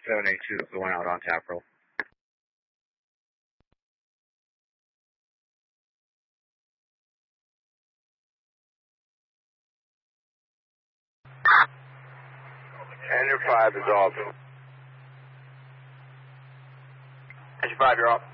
782 going out on tap roll. Engine 5 is off. Engine 5, you're off.